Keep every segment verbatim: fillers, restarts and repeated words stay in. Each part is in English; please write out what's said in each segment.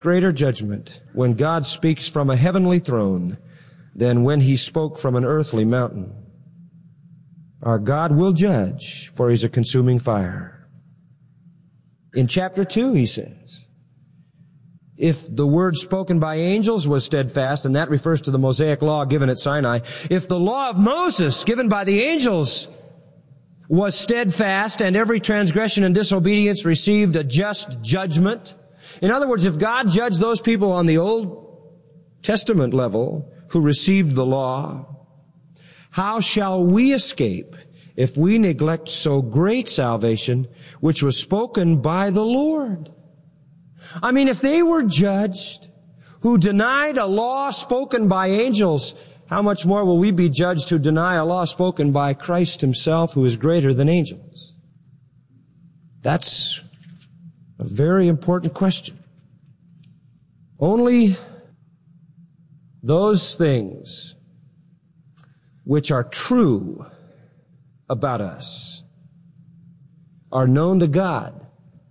greater judgment when God speaks from a heavenly throne than when he spoke from an earthly mountain. Our God will judge, for he's a consuming fire. In chapter two, he says, if the word spoken by angels was steadfast, and that refers to the Mosaic law given at Sinai, if the law of Moses given by the angels was steadfast and every transgression and disobedience received a just judgment, in other words, if God judged those people on the Old Testament level who received the law, how shall we escape if we neglect so great salvation, which was spoken by the Lord? I mean, if they were judged who denied a law spoken by angels, how much more will we be judged who deny a law spoken by Christ himself, who is greater than angels? That's a very important question. Only those things which are true about us are known to God.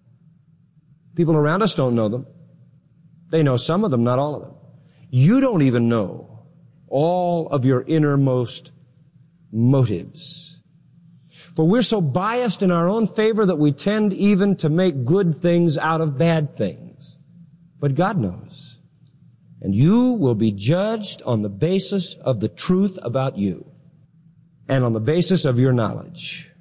People around us don't know them. They know some of them, not all of them. You don't even know all of your innermost motives. For we're so biased in our own favor that we tend even to make good things out of bad things. But God knows. And you will be judged on the basis of the truth about you and on the basis of your knowledge.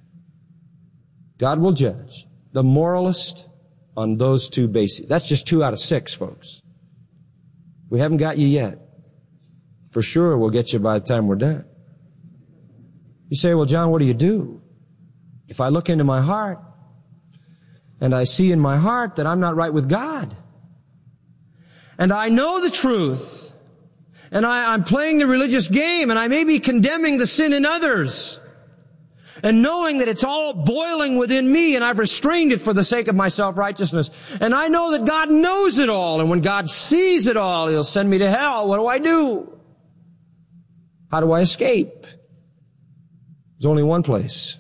God will judge the moralist on those two bases. That's just two out of six, folks. We haven't got you yet. For sure, we'll get you by the time we're done. You say, well, John, what do you do? If I look into my heart and I see in my heart that I'm not right with God, and I know the truth, and I, I'm playing the religious game, and I may be condemning the sin in others, and knowing that it's all boiling within me, and I've restrained it for the sake of my self-righteousness, and I know that God knows it all, and when God sees it all, he'll send me to hell. What do I do? How do I escape? There's only one place,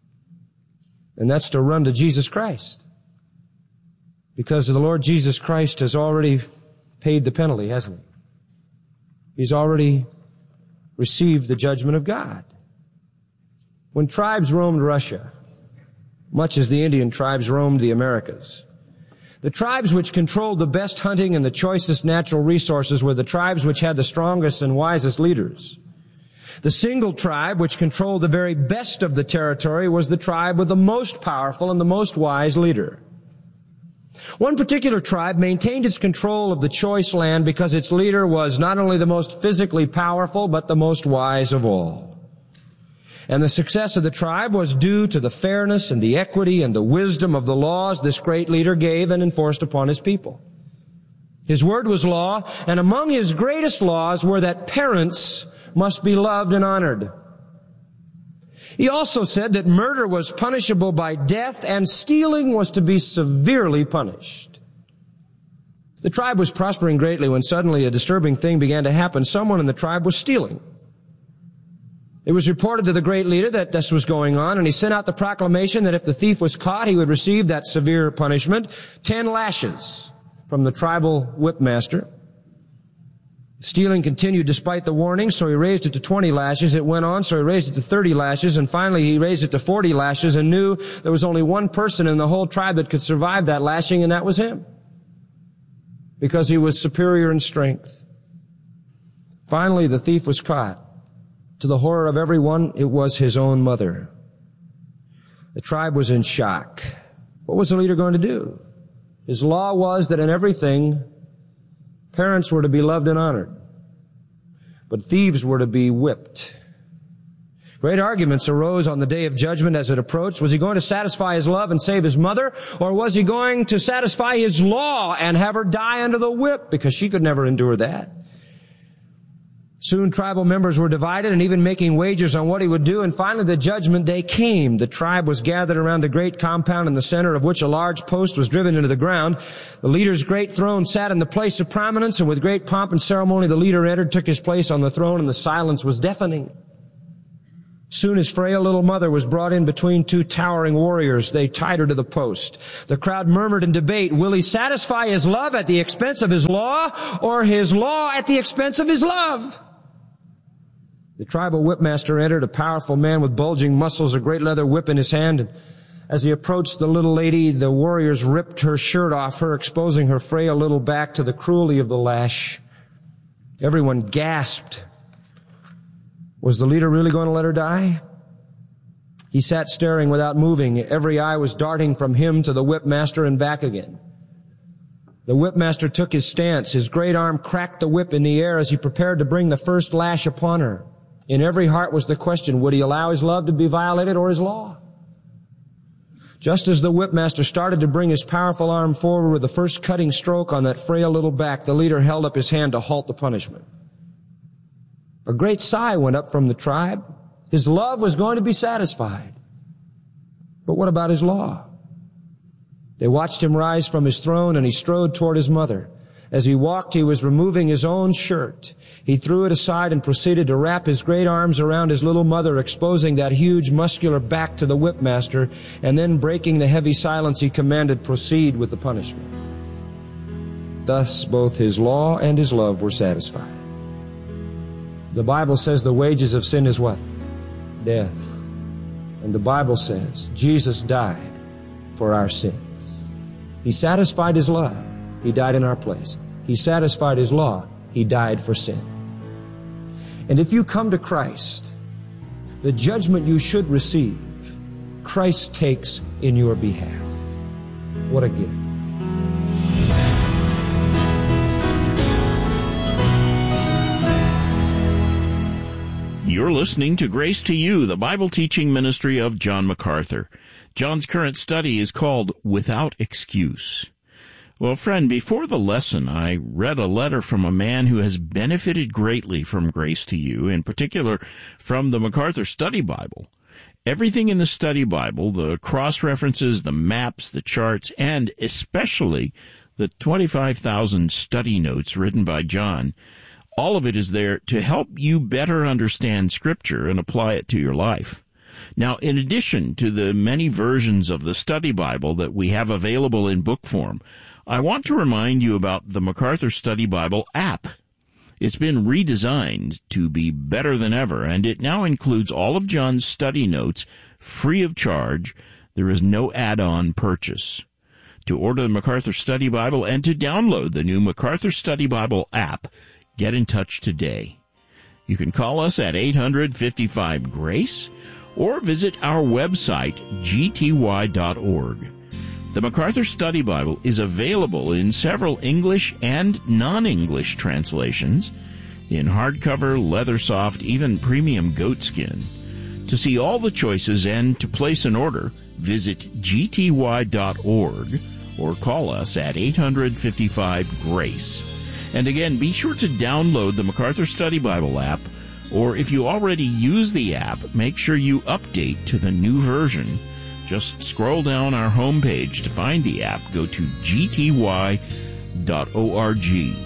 and that's to run to Jesus Christ, because the Lord Jesus Christ has already paid the penalty, hasn't he? He's already received the judgment of God. When tribes roamed Russia, much as the Indian tribes roamed the Americas, the tribes which controlled the best hunting and the choicest natural resources were the tribes which had the strongest and wisest leaders. The single tribe which controlled the very best of the territory was the tribe with the most powerful and the most wise leader. One particular tribe maintained its control of the choice land because its leader was not only the most physically powerful, but the most wise of all. And the success of the tribe was due to the fairness and the equity and the wisdom of the laws this great leader gave and enforced upon his people. His word was law, and among his greatest laws were that parents must be loved and honored. He also said that murder was punishable by death and stealing was to be severely punished. The tribe was prospering greatly when suddenly a disturbing thing began to happen. Someone in the tribe was stealing. It was reported to the great leader that this was going on, and he sent out the proclamation that if the thief was caught, he would receive that severe punishment, ten lashes from the tribal whipmaster. Stealing continued despite the warning, so he raised it to twenty lashes. It went on, so he raised it to thirty lashes, and finally he raised it to forty lashes and knew there was only one person in the whole tribe that could survive that lashing, and that was him, because he was superior in strength. Finally, the thief was caught. To the horror of everyone, it was his own mother. The tribe was in shock. What was the leader going to do? His law was that in everything, parents were to be loved and honored, but thieves were to be whipped. Great arguments arose on the day of judgment as it approached. Was he going to satisfy his love and save his mother, or was he going to satisfy his law and have her die under the whip, because she could never endure that? Soon tribal members were divided and even making wagers on what he would do, and finally the judgment day came. The tribe was gathered around the great compound in the center of which a large post was driven into the ground. The leader's great throne sat in the place of prominence, and with great pomp and ceremony the leader entered, took his place on the throne, and the silence was deafening. Soon his frail little mother was brought in between two towering warriors. They tied her to the post. The crowd murmured in debate, will he satisfy his love at the expense of his law, or his law at the expense of his love? The tribal whipmaster entered, a powerful man with bulging muscles, a great leather whip in his hand. And as he approached the little lady, the warriors ripped her shirt off her, exposing her frail little back to the cruelty of the lash. Everyone gasped. Was the leader really going to let her die? He sat staring without moving. Every eye was darting from him to the whipmaster and back again. The whipmaster took his stance. His great arm cracked the whip in the air as he prepared to bring the first lash upon her. In every heart was the question, would he allow his love to be violated or his law? Just as the whipmaster started to bring his powerful arm forward with the first cutting stroke on that frail little back, the leader held up his hand to halt the punishment. A great sigh went up from the tribe. His love was going to be satisfied. But what about his law? They watched him rise from his throne, and he strode toward his mother. As he walked, he was removing his own shirt. He threw it aside and proceeded to wrap his great arms around his little mother, exposing that huge muscular back to the whipmaster, and then breaking the heavy silence, he commanded, proceed with the punishment. Thus both his law and his love were satisfied. The Bible says the wages of sin is what? Death. And the Bible says Jesus died for our sins. He satisfied his love. He died in our place. He satisfied his law. He died for sin. And if you come to Christ, the judgment you should receive, Christ takes in your behalf. What a gift. You're listening to Grace to You, the Bible teaching ministry of John MacArthur. John's current study is called Without Excuse. Well, friend, before the lesson, I read a letter from a man who has benefited greatly from Grace to You, in particular from the MacArthur Study Bible. Everything in the Study Bible, the cross-references, the maps, the charts, and especially the twenty-five thousand study notes written by John, all of it is there to help you better understand Scripture and apply it to your life. Now, in addition to the many versions of the Study Bible that we have available in book form, I want to remind you about the MacArthur Study Bible app. It's been redesigned to be better than ever, and it now includes all of John's study notes free of charge. There is no add-on purchase. To order the MacArthur Study Bible and to download the new MacArthur Study Bible app, get in touch today. You can call us at eight hundred, fifty-five, GRACE or visit our website, g t y dot org. The MacArthur Study Bible is available in several English and non-English translations, in hardcover, leather soft, even premium goatskin. To see all the choices and to place an order, visit g t y dot org or call us at eight hundred, fifty-five, GRACE. And again, be sure to download the MacArthur Study Bible app, or if you already use the app, make sure you update to the new version. Just scroll down our homepage to find the app. Go to g t y dot org.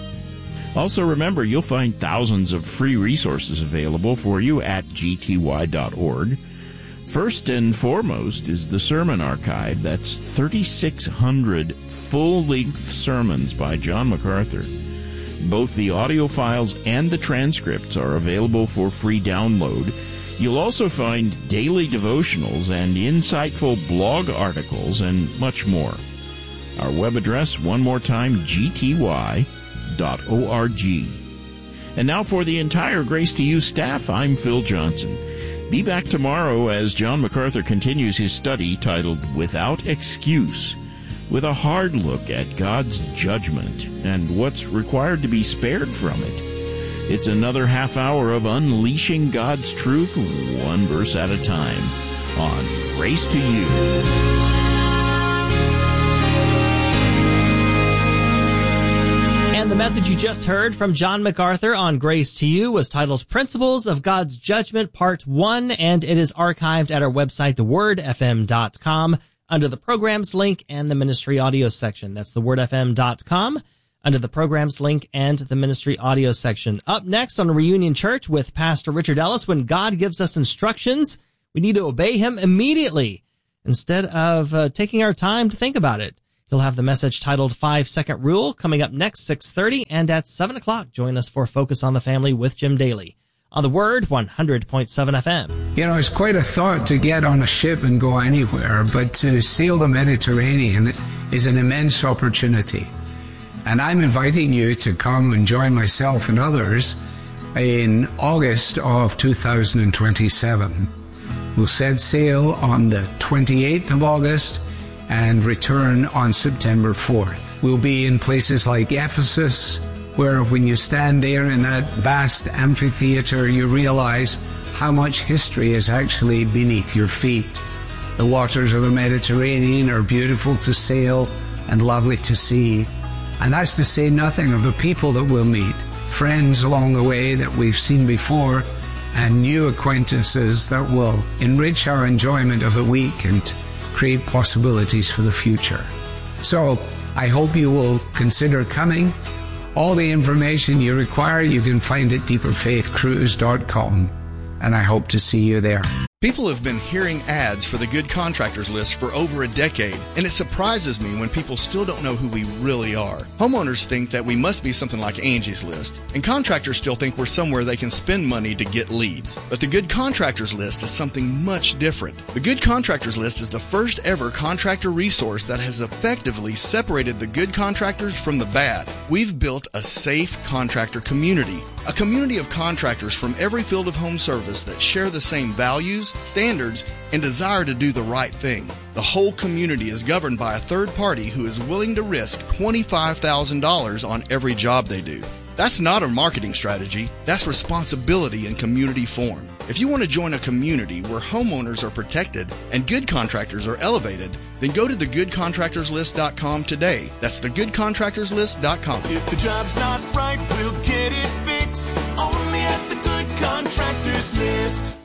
Also remember, you'll find thousands of free resources available for you at g t y dot org. First and foremost is the Sermon Archive. That's thirty-six hundred full-length sermons by John MacArthur. Both the audio files and the transcripts are available for free download. You'll also find daily devotionals and insightful blog articles and much more. Our web address, one more time, g t y dot org. And now for the entire Grace to You staff, I'm Phil Johnson. Be back tomorrow as John MacArthur continues his study titled Without Excuse, with a hard look at God's judgment and what's required to be spared from it. It's another half hour of unleashing God's truth, one verse at a time, on Grace to You. And the message you just heard from John MacArthur on Grace to You was titled Principles of God's Judgment, Part one, and it is archived at our website, the word f m dot com, under the Programs link and the Ministry Audio section. That's the word f m dot com. under the programs link and the ministry audio section. Up next on Reunion Church with Pastor Richard Ellis, when God gives us instructions, we need to obey him immediately instead of uh, taking our time to think about it. He'll have the message titled Five Second Rule coming up next, six thirty, and at seven o'clock, join us for Focus on the Family with Jim Daly on the Word, one hundred point seven F M. You know, it's quite a thought to get on a ship and go anywhere, but to sail the Mediterranean is an immense opportunity. And I'm inviting you to come and join myself and others in August of two thousand twenty-seven. We'll set sail on the twenty-eighth of August and return on September fourth. We'll be in places like Ephesus, where when you stand there in that vast amphitheater, you realize how much history is actually beneath your feet. The waters of the Mediterranean are beautiful to sail and lovely to see. And that's to say nothing of the people that we'll meet, friends along the way that we've seen before, and new acquaintances that will enrich our enjoyment of the week and create possibilities for the future. So I hope you will consider coming. All the information you require you can find at deeper faith cruise dot com, and I hope to see you there. People have been hearing ads for the Good Contractors List for over a decade, and it surprises me when people still don't know who we really are. Homeowners think that we must be something like Angie's List, and contractors still think we're somewhere they can spend money to get leads. But the Good Contractors List is something much different. The Good Contractors List is the first ever contractor resource that has effectively separated the good contractors from the bad. We've built a safe contractor community. A community of contractors from every field of home service that share the same values, standards, and desire to do the right thing. The whole community is governed by a third party who is willing to risk twenty-five thousand dollars on every job they do. That's not a marketing strategy. That's responsibility in community form. If you want to join a community where homeowners are protected and good contractors are elevated, then go to the good contractors list dot com today. That's the good contractors list dot com. If the job's not right, we'll get it fixed. Only at the Good Contractors List.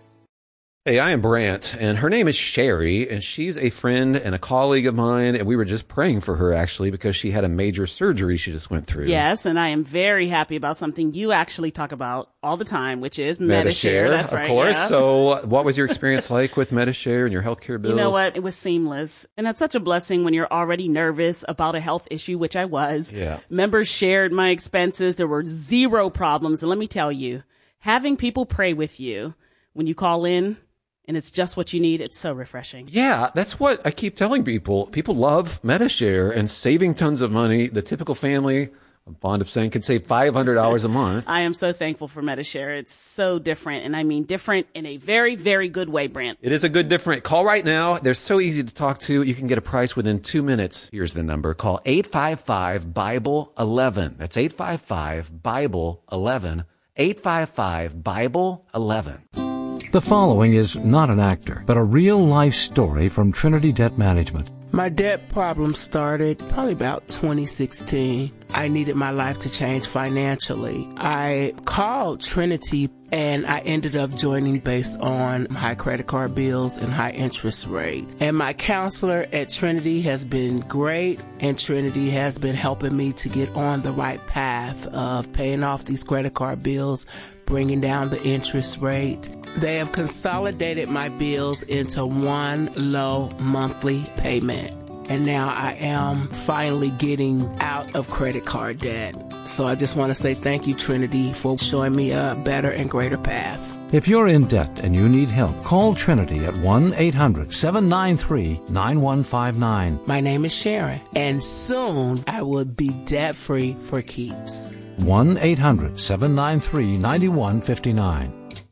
Hey, I am Brant, and her name is Sherry, and she's a friend and a colleague of mine, and we were just praying for her, actually, because she had a major surgery she just went through. Yes, and I am very happy about something you actually talk about all the time, which is Medi-Share. That's of right, course. yeah. So what was your experience like with Medi-Share and your healthcare bills? You know what? It was seamless. And it's such a blessing when you're already nervous about a health issue, which I was. Yeah. Members shared my expenses. There were zero problems. And let me tell you, having people pray with you when you call in, and it's just what you need, it's so refreshing. Yeah, that's what I keep telling people. People love Medi-Share and saving tons of money. The typical family, I'm fond of saying, can save five hundred dollars a month. I am so thankful for Medi-Share. It's so different, and I mean different in a very, very good way, Brent. It is a good different. Call right now. They're so easy to talk to. You can get a price within two minutes. Here's the number. Call eight five five, Bible eleven. That's eight five five, Bible eleven. eight five five, Bible eleven. The following is not an actor, but a real-life story from Trinity Debt Management. My debt problem started probably about twenty sixteen. I needed my life to change financially. I called Trinity and I ended up joining based on high credit card bills and high interest rate. And my counselor at Trinity has been great, and Trinity has been helping me to get on the right path of paying off these credit card bills, bringing down the interest rate. They have consolidated my bills into one low monthly payment. And now I am finally getting out of credit card debt. So I just want to say thank you, Trinity, for showing me a better and greater path. If you're in debt and you need help, call Trinity at one eight hundred, seven nine three, nine one five nine. My name is Sharon, and soon I will be debt-free for keeps. one eight hundred, seven nine three, nine one five nine.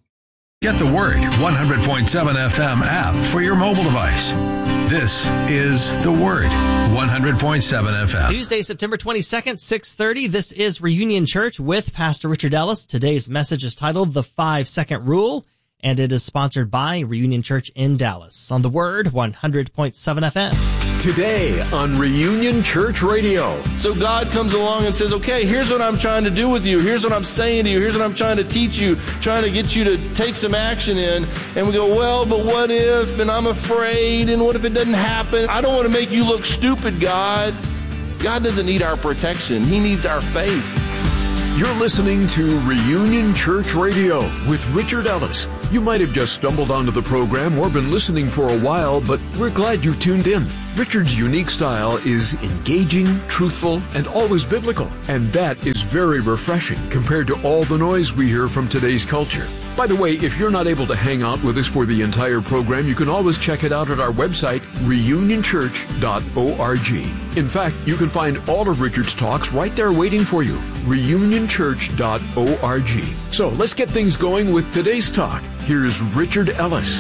Get the Word one hundred point seven F M app for your mobile device. This is The Word one hundred point seven F M. Tuesday, September twenty-second, six thirty. This is Reunion Church with Pastor Richard Ellis. Today's message is titled The Five Second Rule, and it is sponsored by Reunion Church in Dallas on The Word one hundred point seven F M. Today on Reunion Church Radio. So God comes along and says, okay, here's what I'm trying to do with you. Here's what I'm saying to you. Here's what I'm trying to teach you, trying to get you to take some action in. And we go, well, but what if? And I'm afraid. And what if it doesn't happen? I don't want to make you look stupid, God. God doesn't need our protection. He needs our faith. You're listening to Reunion Church Radio with Richard Ellis. You might have just stumbled onto the program or been listening for a while, but we're glad you tuned in. Richard's unique style is engaging, truthful, and always biblical. And that is very refreshing compared to all the noise we hear from today's culture. By the way, if you're not able to hang out with us for the entire program, you can always check it out at our website, reunion church dot org. In fact, you can find all of Richard's talks right there waiting for you, reunion church dot org. So let's get things going with today's talk. Here's Richard Ellis.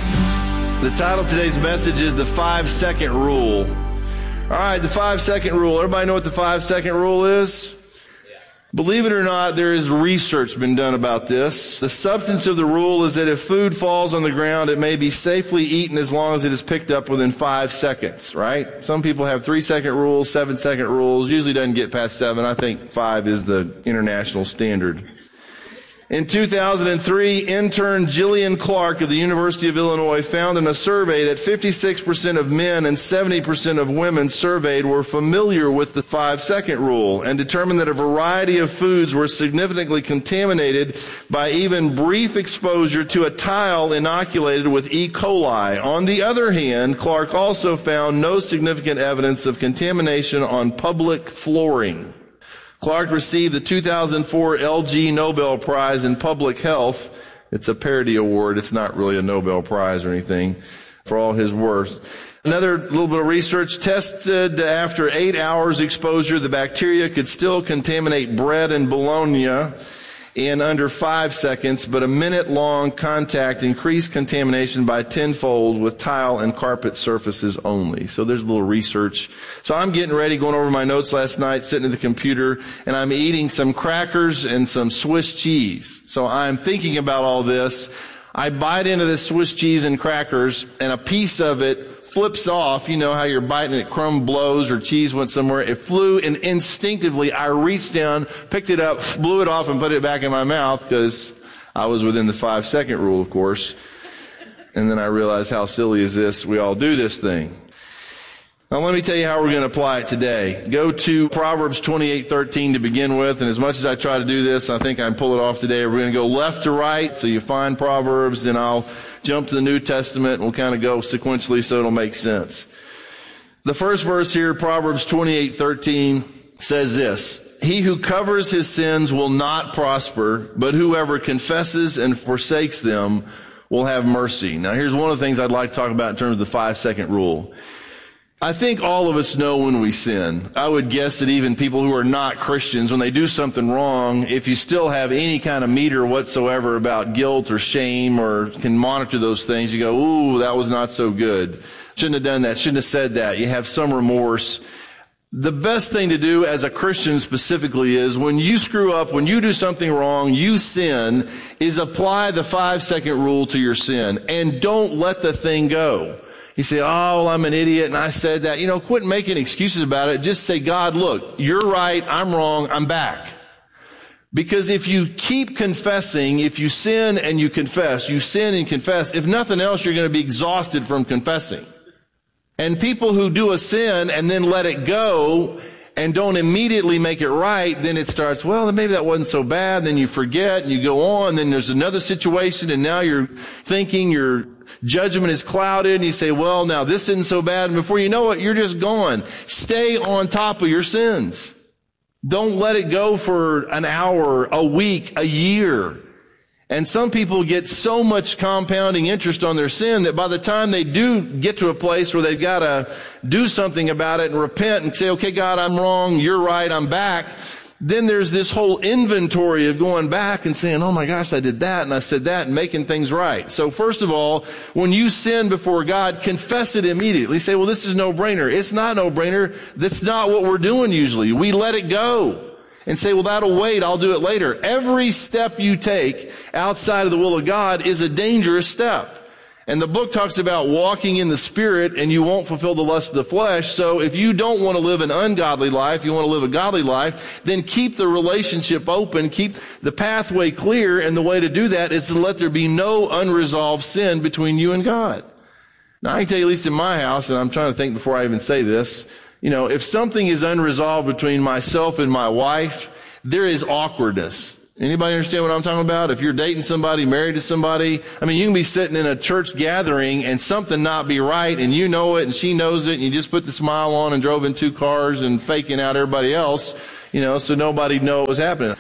The title of today's message is The Five-Second Rule. All right, the five-second rule. Everybody know what the five-second rule is? Believe it or not, there is research been done about this. The substance of the rule is that if food falls on the ground, it may be safely eaten as long as it is picked up within five seconds, right? Some people have three-second rules, seven-second rules. Usually doesn't get past seven. I think five is the international standard. In two thousand three, intern Jillian Clark of the University of Illinois found in a survey that fifty-six percent of men and seventy percent of women surveyed were familiar with the five-second rule and determined that a variety of foods were significantly contaminated by even brief exposure to a tile inoculated with E. coli. On the other hand, Clark also found no significant evidence of contamination on public flooring. Clark received the two thousand four L G Nobel Prize in Public Health. It's a parody award. It's not really a Nobel Prize or anything, for all his work. Another little bit of research tested after eight hours exposure, the bacteria could still contaminate bread and bologna in under five seconds, but a minute-long contact increased contamination by tenfold with tile and carpet surfaces only. So there's a little research. So I'm getting ready, going over my notes last night, sitting at the computer, and I'm eating some crackers and some Swiss cheese. So I'm thinking about all this. I bite into this Swiss cheese and crackers, and a piece of it flips off. You know how you're biting it, crumb blows or cheese went somewhere. It flew, and instinctively I reached down, picked it up, blew it off, and put it back in my mouth because I was within the five second rule, of course. And then I realized, how silly is this? We all do this thing. Now let me tell you how we're going to apply it today. Go to Proverbs twenty-eight thirteen to begin with, and as much as I try to do this, I think I can pull it off today. We're going to go left to right, so you find Proverbs, then I'll jump to the New Testament, and we'll kind of go sequentially so it'll make sense. The first verse here, Proverbs twenty-eight thirteen, says this: He who covers his sins will not prosper, but whoever confesses and forsakes them will have mercy. Now here's one of the things I'd like to talk about in terms of the five-second rule. I think all of us know when we sin. I would guess that even people who are not Christians, when they do something wrong, if you still have any kind of meter whatsoever about guilt or shame or can monitor those things, you go, ooh, that was not so good. Shouldn't have done that. Shouldn't have said that. You have some remorse. The best thing to do as a Christian specifically is when you screw up, when you do something wrong, you sin, is apply the five second rule to your sin and don't let the thing go. You say, oh, well, I'm an idiot and I said that. You know, quit making excuses about it. Just say, God, look, you're right. I'm wrong. I'm back. Because if you keep confessing, if you sin and you confess, you sin and confess, if nothing else, you're going to be exhausted from confessing. And people who do a sin and then let it go and don't immediately make it right, then it starts, well, then maybe that wasn't so bad. Then you forget and you go on. Then there's another situation and now you're thinking your judgment is clouded and you say, well, now this isn't so bad. And before you know it, you're just gone. Stay on top of your sins. Don't let it go for an hour, a week, a year. And some people get so much compounding interest on their sin that by the time they do get to a place where they've got to do something about it and repent and say, okay, God, I'm wrong. You're right. I'm back. Then there's this whole inventory of going back and saying, oh my gosh, I did that and I said that and making things right. So first of all, when you sin before God, confess it immediately. Say, well, this is no brainer. It's not no brainer. That's not what we're doing usually. We let it go. And say, well, that'll wait. I'll do it later. Every step you take outside of the will of God is a dangerous step. And the book talks about walking in the Spirit and you won't fulfill the lust of the flesh. So if you don't want to live an ungodly life, you want to live a godly life, then keep the relationship open, keep the pathway clear. And the way to do that is to let there be no unresolved sin between you and God. Now, I can tell you, at least in my house, and I'm trying to think before I even say this, You know, if something is unresolved between myself and my wife, there is awkwardness. Anybody understand what I'm talking about? If you're dating somebody, married to somebody, I mean, you can be sitting in a church gathering and something not be right, and you know it, and she knows it, and you just put the smile on and drove in two cars and faking out everybody else, you know, so nobody know what was happening.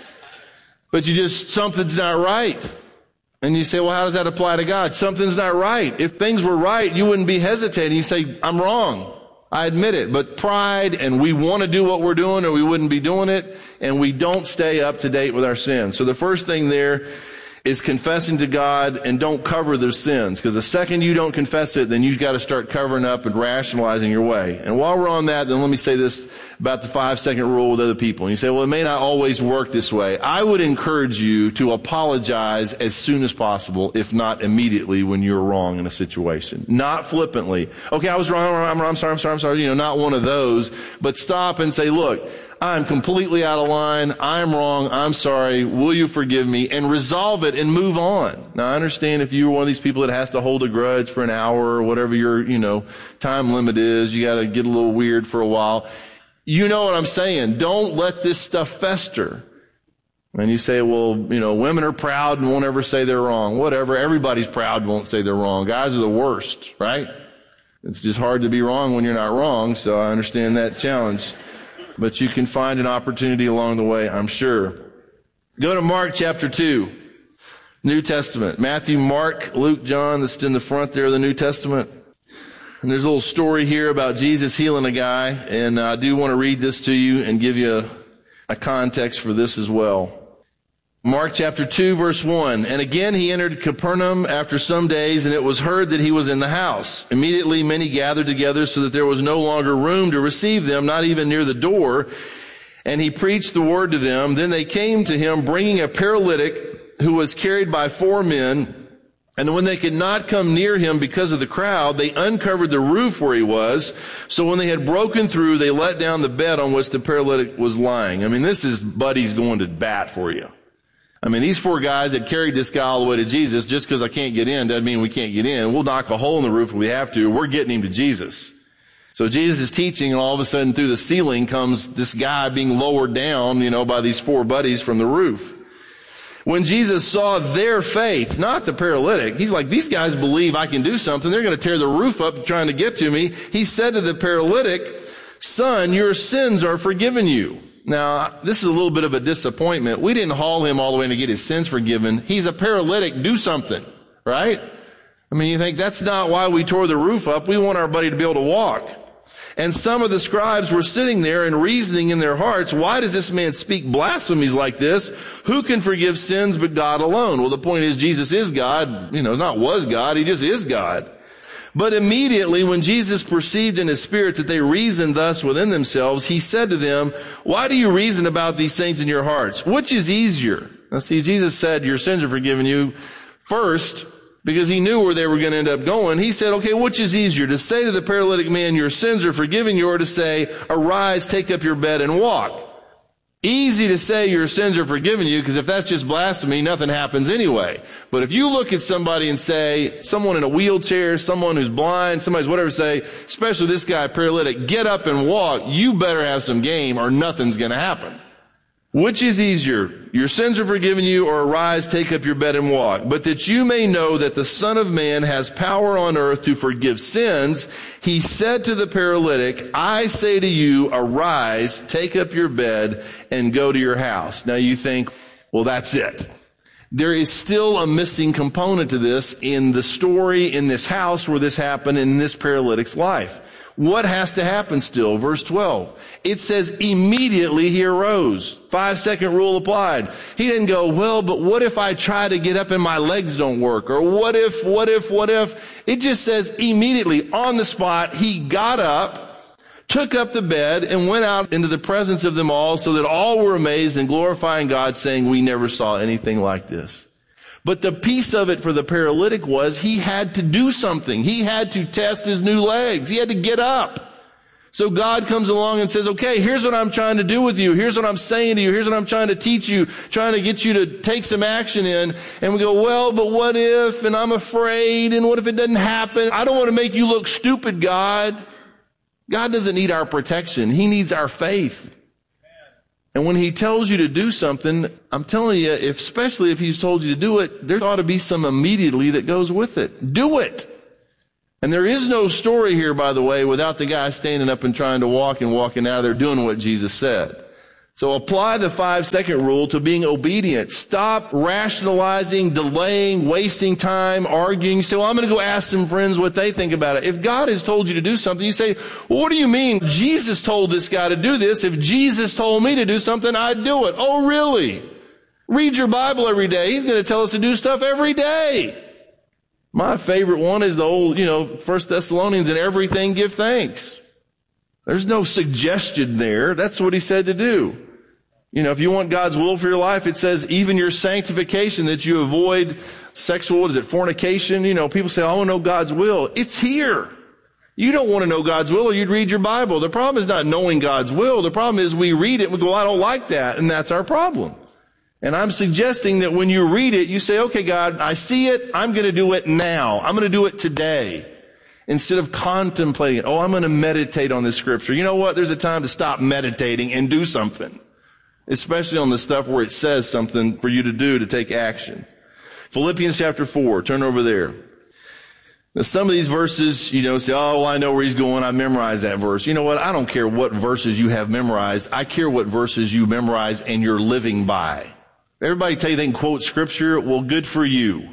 But you just, something's not right. And you say, well, how does that apply to God? Something's not right. If things were right, you wouldn't be hesitating. You say, I'm wrong. I admit it. But pride, and we want to do what we're doing or we wouldn't be doing it, and we don't stay up to date with our sins. So the first thing there is confessing to God, and don't cover their sins. Because the second you don't confess it, then you've got to start covering up and rationalizing your way. And while we're on that, then let me say this about the five second rule with other people. And you say, well, it may not always work this way. I would encourage you to apologize as soon as possible, if not immediately, when you're wrong in a situation. Not flippantly. Okay, I was wrong, I'm, I'm sorry, I'm sorry, I'm sorry. You know, not one of those. But stop and say, look, I'm completely out of line. I'm wrong. I'm sorry. Will you forgive me? And resolve it and move on. Now, I understand if you're one of these people that has to hold a grudge for an hour or whatever your, you know, time limit is, you got to get a little weird for a while. You know what I'm saying. Don't let this stuff fester. And you say, well, you know, women are proud and won't ever say they're wrong. Whatever. Everybody's proud and won't say they're wrong. Guys are the worst, right? It's just hard to be wrong when you're not wrong, so I understand that challenge. But you can find an opportunity along the way, I'm sure. Go to Mark chapter two, New Testament. Matthew, Mark, Luke, John, that's in the front there of the New Testament. And there's a little story here about Jesus healing a guy, and I do want to read this to you and give you a, a context for this as well. Mark chapter two, verse one. And again he entered Capernaum after some days, and it was heard that he was in the house. Immediately many gathered together, so that there was no longer room to receive them, not even near the door. And he preached the word to them. Then they came to him, bringing a paralytic who was carried by four men. And when they could not come near him because of the crowd, they uncovered the roof where he was. So when they had broken through, they let down the bed on which the paralytic was lying. I mean, this is buddies going to bat for you. I mean, these four guys that carried this guy all the way to Jesus, just because I can't get in doesn't mean we can't get in. We'll knock a hole in the roof if we have to. We're getting him to Jesus. So Jesus is teaching, and all of a sudden through the ceiling comes this guy being lowered down, you know, by these four buddies from the roof. When Jesus saw their faith, not the paralytic, he's like, these guys believe I can do something. They're going to tear the roof up trying to get to me. He said to the paralytic, son, your sins are forgiven you. Now, this is a little bit of a disappointment. We didn't haul him all the way to get his sins forgiven. He's a paralytic. Do something, right? I mean, you think that's not why we tore the roof up. We want our buddy to be able to walk. And some of the scribes were sitting there and reasoning in their hearts, why does this man speak blasphemies like this? Who can forgive sins but God alone? Well, the point is Jesus is God. You know, not was God. He just is God. But immediately when Jesus perceived in his spirit that they reasoned thus within themselves, he said to them, why do you reason about these things in your hearts? Which is easier? Now see, Jesus said, your sins are forgiven you first, because he knew where they were going to end up going. He said, okay, which is easier? To say to the paralytic man, your sins are forgiven you, or to say, arise, take up your bed and walk? Easy to say your sins are forgiven you, because if that's just blasphemy, nothing happens anyway. But if you look at somebody and say, someone in a wheelchair, someone who's blind, somebody's whatever, say, especially this guy, paralytic, get up and walk, you better have some game or nothing's going to happen. Which is easier? Your sins are forgiven you, or arise, take up your bed and walk. But that you may know that the Son of Man has power on earth to forgive sins, he said to the paralytic, I say to you, arise, take up your bed, and go to your house. Now you think, well, that's it. There is still a missing component to this in the story in this house where this happened in this paralytic's life. What has to happen still? Verse twelve. It says, immediately he arose. Five second rule applied. He didn't go, well, but what if I try to get up and my legs don't work? Or what if, what if, what if? It just says immediately, on the spot, he got up, took up the bed, and went out into the presence of them all, so that all were amazed and glorifying God, saying, we never saw anything like this. But the piece of it for the paralytic was he had to do something. He had to test his new legs. He had to get up. So God comes along and says, okay, here's what I'm trying to do with you. Here's what I'm saying to you. Here's what I'm trying to teach you, trying to get you to take some action in. And we go, well, but what if? And I'm afraid. And what if it doesn't happen? I don't want to make you look stupid, God. God doesn't need our protection. He needs our faith. And when he tells you to do something, I'm telling you, if, especially if he's told you to do it, there ought to be some immediately that goes with it. Do it. And there is no story here, by the way, without the guy standing up and trying to walk and walking out of there doing what Jesus said. So apply the five-second rule to being obedient. Stop rationalizing, delaying, wasting time, arguing. You say, well, I'm going to go ask some friends what they think about it. If God has told you to do something, you say, well, what do you mean? Jesus told this guy to do this. If Jesus told me to do something, I'd do it. Oh, really? Read your Bible every day. He's going to tell us to do stuff every day. My favorite one is the old, you know, First Thessalonians, in everything give thanks. There's no suggestion there. That's what he said to do. You know, if you want God's will for your life, it says even your sanctification, that you avoid sexual, what is it, fornication. You know, people say, I want to know God's will. It's here. You don't want to know God's will, or you'd read your Bible. The problem is not knowing God's will. The problem is we read it and we go, I don't like that. And that's our problem. And I'm suggesting that when you read it, you say, okay, God, I see it. I'm going to do it now. I'm going to do it today. Instead of contemplating it. Oh, I'm going to meditate on this scripture. You know what? There's a time to stop meditating and do something. Especially on the stuff where it says something for you to do, to take action. Philippians chapter four. Turn over there. Now, some of these verses, you know, say, oh, well, I know where he's going. I memorized that verse. You know what? I don't care what verses you have memorized. I care what verses you memorize and you're living by. Everybody tell you they can quote scripture. Well, good for you.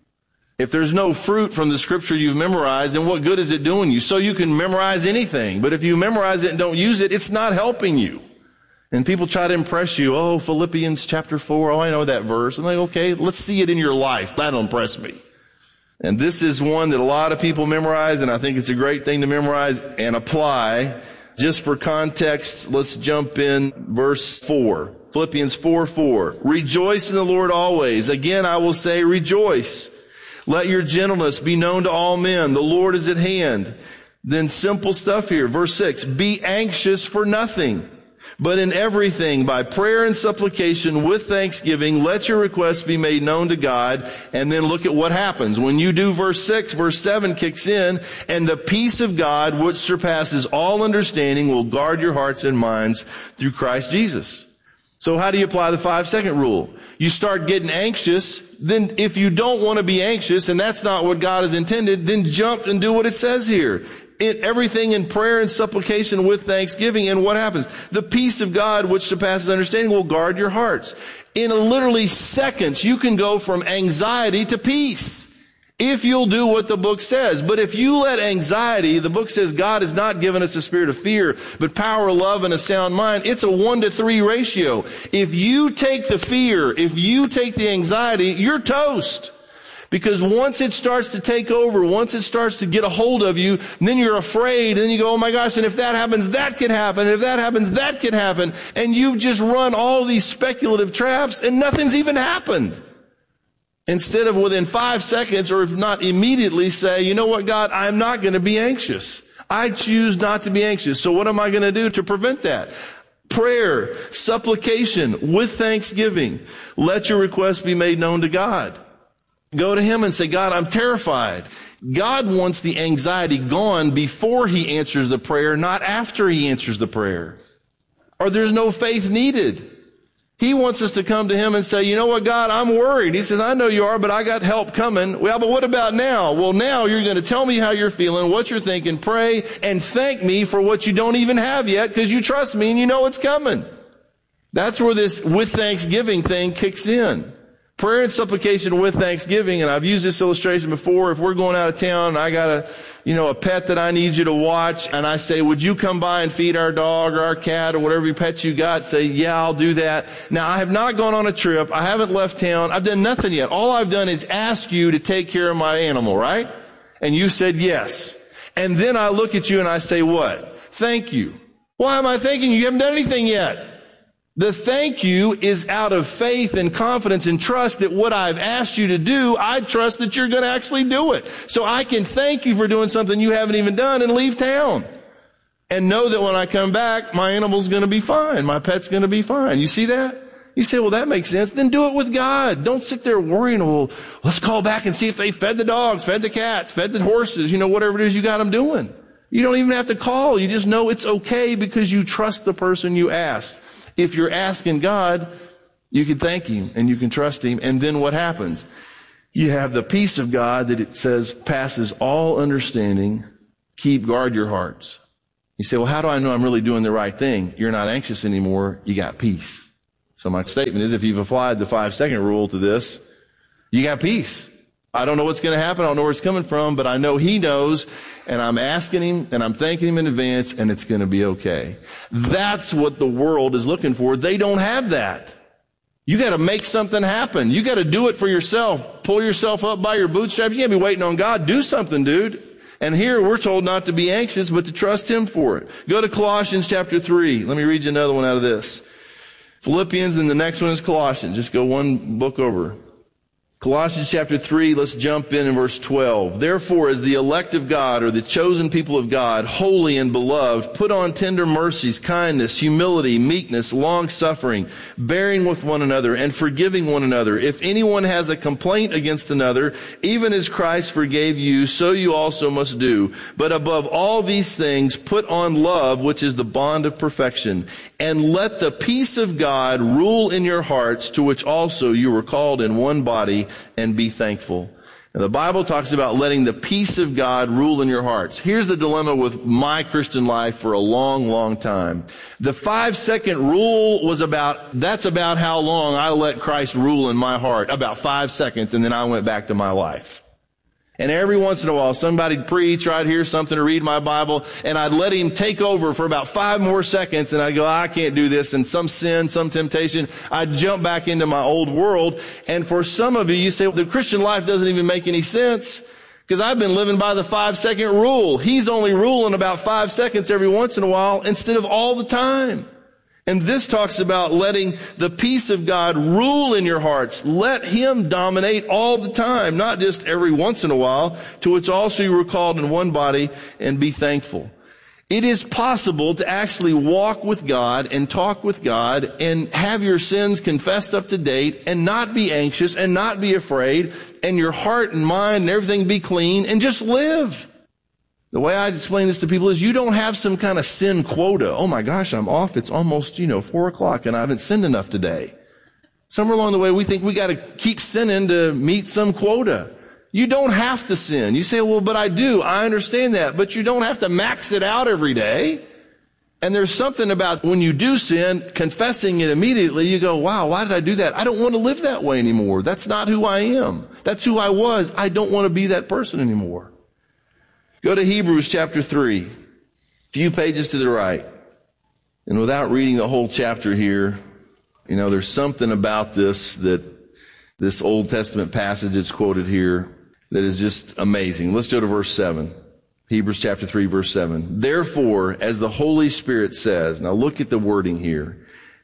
If there's no fruit from the scripture you've memorized, then what good is it doing you? So you can memorize anything. But if you memorize it and don't use it, it's not helping you. And people try to impress you. Oh, Philippians chapter four. Oh, I know that verse. I'm like, okay, let's see it in your life. That'll impress me. And this is one that a lot of people memorize, and I think it's a great thing to memorize and apply. Just for context, let's jump in verse four. Philippians four four. Rejoice in the Lord always. Again, I will say rejoice. Let your gentleness be known to all men. The Lord is at hand. Then simple stuff here. Verse six. Be anxious for nothing, but in everything, by prayer and supplication with thanksgiving, let your requests be made known to God. And then look at what happens. When you do verse six, verse seven kicks in, and the peace of God, which surpasses all understanding, will guard your hearts and minds through Christ Jesus. So how do you apply the five-second rule? You start getting anxious. Then if you don't want to be anxious, and that's not what God has intended, then jump and do what it says here. In everything in prayer and supplication with thanksgiving. And what happens? The peace of God, which surpasses understanding, will guard your hearts. In literally seconds, you can go from anxiety to peace. If you'll do what the book says. But if you let anxiety, the book says God has not given us a spirit of fear, but power, love, and a sound mind. It's a one to three ratio. If you take the fear, if you take the anxiety, you're toast. Because once it starts to take over, once it starts to get a hold of you, then you're afraid, and then you go, oh my gosh, and if that happens, that could happen, and if that happens, that could happen. And you've just run all these speculative traps, and nothing's even happened. Instead of within five seconds, or if not immediately, say, you know what, God, I'm not going to be anxious. I choose not to be anxious. So what am I going to do to prevent that? Prayer, supplication, with thanksgiving. Let your requests be made known to God. Go to Him and say, God, I'm terrified. God wants the anxiety gone before He answers the prayer, not after He answers the prayer. Or there's no faith needed. He wants us to come to Him and say, you know what, God, I'm worried. He says, I know you are, but I got help coming. Well, but what about now? Well, now you're going to tell me how you're feeling, what you're thinking, pray, and thank me for what you don't even have yet, because you trust me and you know it's coming. That's where this with thanksgiving thing kicks in. Prayer and supplication with thanksgiving, and I've used this illustration before. If we're going out of town and I got a, you know, a pet that I need you to watch, and I say, would you come by and feed our dog or our cat or whatever pet you got? Say, yeah, I'll do that. Now, I have not gone on a trip. I haven't left town. I've done nothing yet. All I've done is ask you to take care of my animal, right? And you said yes. And then I look at you and I say what? Thank you. Why am I thanking you? You haven't done anything yet. The thank you is out of faith and confidence and trust that what I've asked you to do, I trust that you're going to actually do it. So I can thank you for doing something you haven't even done and leave town. And know that when I come back, my animal's going to be fine. My pet's going to be fine. You see that? You say, well, that makes sense. Then do it with God. Don't sit there worrying, well, let's call back and see if they fed the dogs, fed the cats, fed the horses, you know, whatever it is you got them doing. You don't even have to call. You just know it's okay because you trust the person you asked. If you're asking God, you can thank Him and you can trust Him. And then what happens? You have the peace of God that it says passes all understanding. Keep guard your hearts. You say, well, how do I know I'm really doing the right thing? You're not anxious anymore. You got peace. So my statement is, if you've applied the five second rule to this, you got peace. I don't know what's going to happen. I don't know where it's coming from, but I know He knows, and I'm asking Him, and I'm thanking Him in advance, and it's going to be okay. That's what the world is looking for. They don't have that. You got to make something happen. You got to do it for yourself. Pull yourself up by your bootstraps. You can't be waiting on God. Do something, dude. And here we're told not to be anxious, but to trust Him for it. Go to Colossians chapter three. Let me read you another one out of this. Philippians, and the next one is Colossians. Just go one book over. Colossians chapter three, let's jump in in verse twelve. Therefore, as the elect of God, or the chosen people of God, holy and beloved, put on tender mercies, kindness, humility, meekness, long-suffering, bearing with one another, and forgiving one another. If anyone has a complaint against another, even as Christ forgave you, so you also must do. But above all these things, put on love, which is the bond of perfection. And let the peace of God rule in your hearts, to which also you were called in one body, and be thankful. Now, the Bible talks about letting the peace of God rule in your hearts. Here's the dilemma with my Christian life for a long, long time. The five second rule was about, that's about how long I let Christ rule in my heart. About five seconds, and then I went back to my life. And every once in a while, somebody'd preach, or I'd hear something or read my Bible, and I'd let Him take over for about five more seconds, and I'd go, I can't do this, and some sin, some temptation, I'd jump back into my old world. And for some of you, you say, well, the Christian life doesn't even make any sense, because I've been living by the five second rule. He's only ruling about five seconds every once in a while, instead of all the time. And this talks about letting the peace of God rule in your hearts. Let Him dominate all the time, not just every once in a while, to which also you were called in one body, and be thankful. It is possible to actually walk with God and talk with God and have your sins confessed up to date and not be anxious and not be afraid, and your heart and mind and everything be clean, and just live. The way I explain this to people is, you don't have some kind of sin quota. Oh my gosh, I'm off. It's almost, you know, four o'clock and I haven't sinned enough today. Somewhere along the way, we think we got to keep sinning to meet some quota. You don't have to sin. You say, well, but I do. I understand that. But you don't have to max it out every day. And there's something about when you do sin, confessing it immediately, you go, wow, why did I do that? I don't want to live that way anymore. That's not who I am. That's who I was. I don't want to be that person anymore. Go to Hebrews chapter three, a few pages to the right. And without reading the whole chapter here, you know, there's something about this, that this Old Testament passage that's quoted here, that is just amazing. Let's go to verse seven. Hebrews chapter three, verse seven. Therefore, as the Holy Spirit says, now look at the wording here.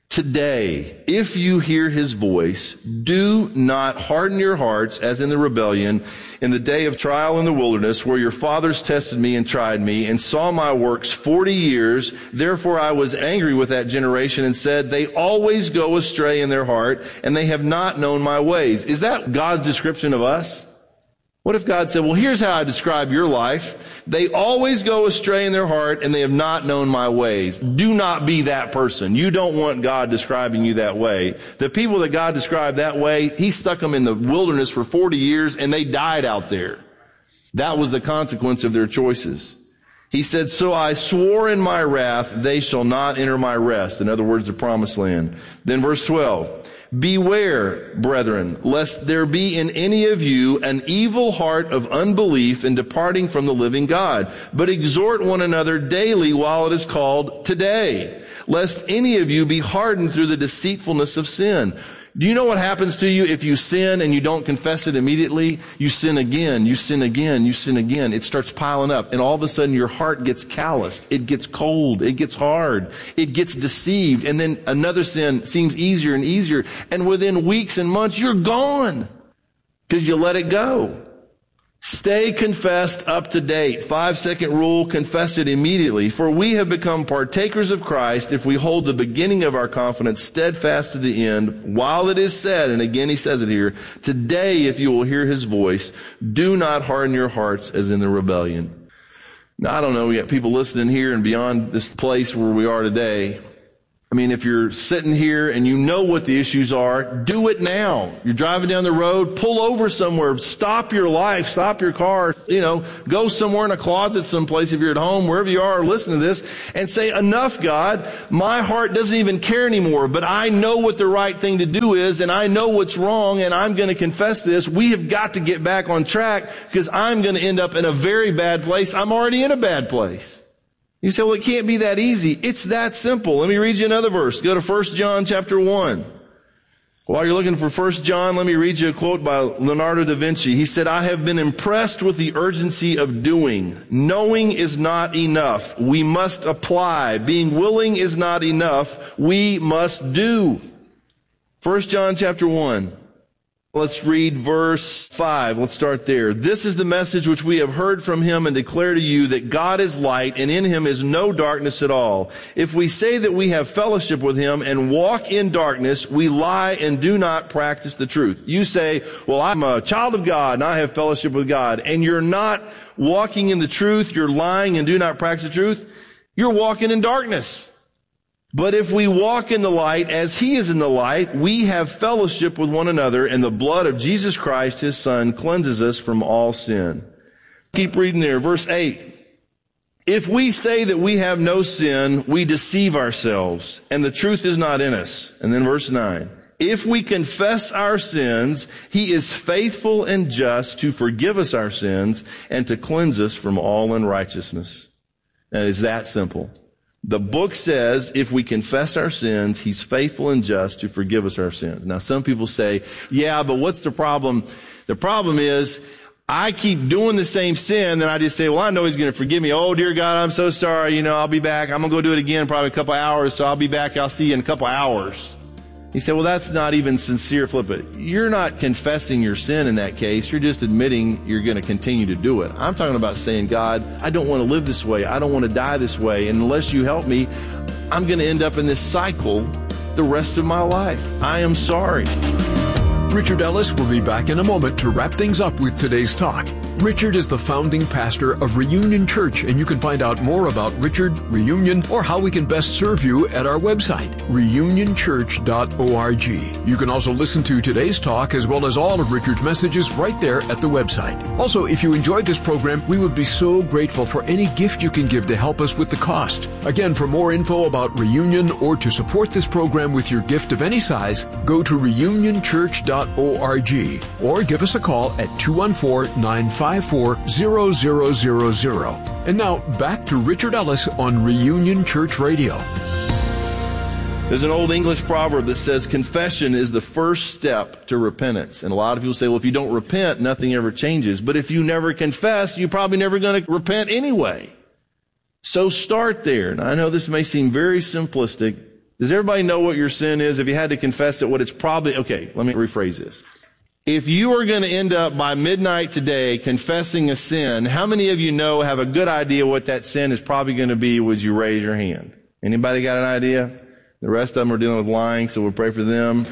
Today, if you hear His voice, do not harden your hearts as in the rebellion in the day of trial in the wilderness, where your fathers tested me and tried me and saw my works forty years. Therefore I was angry with that generation and said, they always go astray in their heart, and they have not known my ways. Is that God's description of us? What if God said, well, here's how I describe your life. They always go astray in their heart, and they have not known my ways. Do not be that person. You don't want God describing you that way. The people that God described that way, He stuck them in the wilderness for forty years, and they died out there. That was the consequence of their choices. He said, so I swore in my wrath, they shall not enter my rest. In other words, the promised land. Then verse twelve. Beware, brethren, lest there be in any of you an evil heart of unbelief in departing from the living God. But exhort one another daily while it is called today, lest any of you be hardened through the deceitfulness of sin. Do you know what happens to you if you sin and you don't confess it immediately? You sin again, you sin again, you sin again. It starts piling up, and all of a sudden your heart gets calloused. It gets cold. It gets hard. It gets deceived. And then another sin seems easier and easier. And within weeks and months, you're gone because you let it go. Stay confessed up to date. Five second rule, confess it immediately. For we have become partakers of Christ if we hold the beginning of our confidence steadfast to the end, while it is said, and again He says it here, today if you will hear His voice, do not harden your hearts as in the rebellion. Now, I don't know, we got people listening here and beyond this place where we are today. I mean, if you're sitting here and you know what the issues are, do it now. You're driving down the road, pull over somewhere, stop your life, stop your car, you know, go somewhere in a closet someplace if you're at home, wherever you are, listen to this and say, enough, God. My heart doesn't even care anymore, but I know what the right thing to do is and I know what's wrong and I'm going to confess this. We have got to get back on track because I'm going to end up in a very bad place. I'm already in a bad place. You say, well, it can't be that easy. It's that simple. Let me read you another verse. Go to First John chapter one. While you're looking for First John, let me read you a quote by Leonardo da Vinci. He said, I have been impressed with the urgency of doing. Knowing is not enough. We must apply. Being willing is not enough. We must do. First John chapter one. Let's read verse five. Let's start there. This is the message which we have heard from him and declare to you that God is light and in him is no darkness at all. If we say that we have fellowship with him and walk in darkness, we lie and do not practice the truth. You say, well, I'm a child of God and I have fellowship with God, and you're not walking in the truth. You're lying and do not practice the truth. You're walking in darkness. But if we walk in the light as he is in the light, we have fellowship with one another, and the blood of Jesus Christ, his son, cleanses us from all sin. Keep reading there. Verse eight. If we say that we have no sin, we deceive ourselves, and the truth is not in us. And then verse nine. If we confess our sins, he is faithful and just to forgive us our sins and to cleanse us from all unrighteousness. And it's that simple. The book says if we confess our sins, he's faithful and just to forgive us our sins. Now, some people say, yeah, but what's the problem? The problem is I keep doing the same sin, then I just say, well, I know he's going to forgive me. Oh, dear God, I'm so sorry. You know, I'll be back. I'm going to go do it again in probably a couple of hours, so I'll be back. I'll see you in a couple of hours. You say, well, that's not even sincere, flip it. You're not confessing your sin in that case. You're just admitting you're going to continue to do it. I'm talking about saying, God, I don't want to live this way. I don't want to die this way. And unless you help me, I'm going to end up in this cycle the rest of my life. I am sorry. Richard Ellis will be back in a moment to wrap things up with today's talk. Richard is the founding pastor of Reunion Church, and you can find out more about Richard, Reunion, or how we can best serve you at our website, reunion church dot org. You can also listen to today's talk as well as all of Richard's messages right there at the website. Also, if you enjoyed this program, we would be so grateful for any gift you can give to help us with the cost. Again, for more info about Reunion or to support this program with your gift of any size, go to reunion church dot org or give us a call at two one four, nine five four, zero zero zero zero. And now back to Richard Ellis on Reunion Church Radio. There's an old English proverb that says confession is the first step to repentance. And a lot of people say, well, if you don't repent, nothing ever changes. But if you never confess, you're probably never going to repent anyway. So start there. And I know this may seem very simplistic. Does everybody know what your sin is? If you had to confess it, what it's probably, okay, let me rephrase this. If you are going to end up by midnight today confessing a sin, how many of you know, have a good idea what that sin is probably going to be? Would you raise your hand? Anybody got an idea? The rest of them are dealing with lying, so we'll pray for them.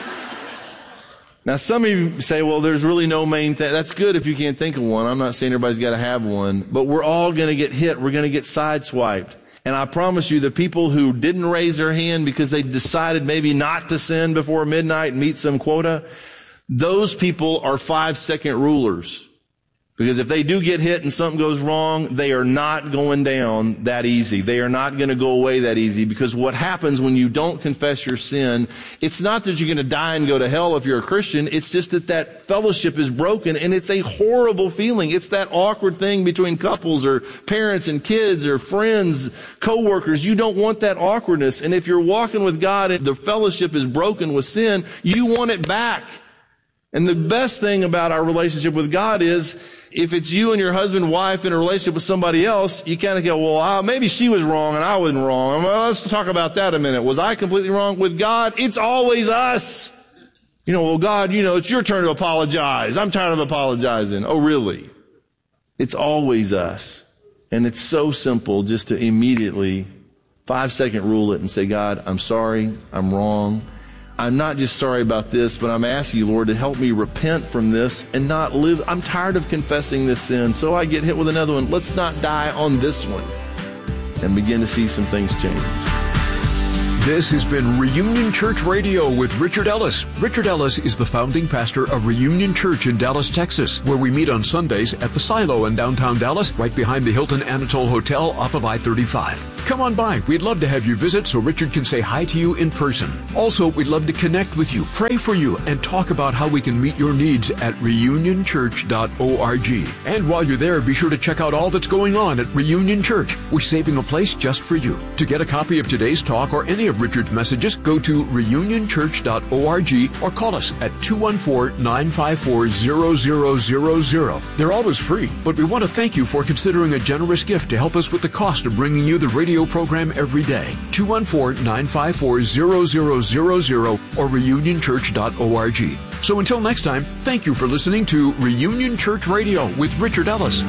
Now, some of you say, well, there's really no main thing. That's good if you can't think of one. I'm not saying everybody's got to have one, but we're all going to get hit. We're going to get sideswiped. And I promise you, the people who didn't raise their hand because they decided maybe not to sin before midnight and meet some quota, those people are five-second rulers. Because if they do get hit and something goes wrong, they are not going down that easy. They are not going to go away that easy. Because what happens when you don't confess your sin, it's not that you're going to die and go to hell if you're a Christian. It's just that that fellowship is broken, and it's a horrible feeling. It's that awkward thing between couples or parents and kids or friends, co-workers. You don't want that awkwardness. And if you're walking with God and the fellowship is broken with sin, you want it back. And the best thing about our relationship with God is, if it's you and your husband, wife in a relationship with somebody else, you kind of go, well, uh, maybe she was wrong and I wasn't wrong. Well, let's talk about that a minute. Was I completely wrong? With God, it's always us. You know, well, God, you know, it's your turn to apologize. I'm tired of apologizing. Oh, really? It's always us. And it's so simple just to immediately five second rule it and say, God, I'm sorry. I'm wrong. I'm not just sorry about this, but I'm asking you, Lord, to help me repent from this and not live. I'm tired of confessing this sin, so I get hit with another one. Let's not die on this one, and begin to see some things change. This has been Reunion Church Radio with Richard Ellis. Richard Ellis is the founding pastor of Reunion Church in Dallas, Texas, where we meet on Sundays at the Silo in downtown Dallas, right behind the Hilton Anatole Hotel off of I thirty-five. Come on by. We'd love to have you visit so Richard can say hi to you in person. Also, we'd love to connect with you, pray for you, and talk about how we can meet your needs at reunion church dot org. And while you're there, be sure to check out all that's going on at Reunion Church. We're saving a place just for you. To get a copy of today's talk or any of Richard's messages, go to reunion church dot org or call us at two one four, nine five four, zero zero zero zero. They're always free, but we want to thank you for considering a generous gift to help us with the cost of bringing you the radio program every day. two one four, nine five four, zero zero zero zero or reunion church dot org. So until next time, thank you for listening to Reunion Church Radio with Richard Ellis.